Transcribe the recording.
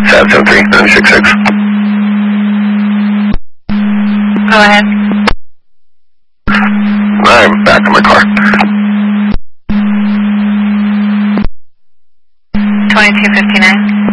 773-966. Go ahead. I'm back in my car. 2259.